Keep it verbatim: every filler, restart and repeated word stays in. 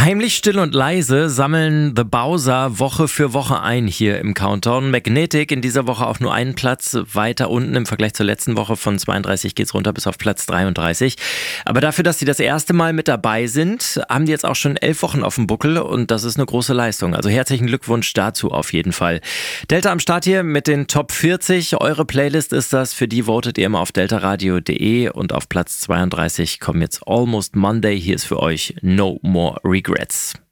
Heimlich, still und leise sammeln The Bowser Woche für Woche ein hier im Countdown. Magnetic in dieser Woche auch nur einen Platz weiter unten im Vergleich zur letzten Woche. Von zweiunddreißig geht's runter bis auf Platz dreiunddreißig. Aber dafür, dass sie das erste Mal mit dabei sind, haben die jetzt auch schon elf Wochen auf dem Buckel und das ist eine große Leistung. Also herzlichen Glückwunsch dazu auf jeden Fall. Delta am Start hier mit den Top vierzig. Eure Playlist ist das. Für die votet ihr immer auf deltaradio punkt de und auf Platz zweiunddreißig kommen jetzt Almost Monday. Hier ist für euch No More Regrets.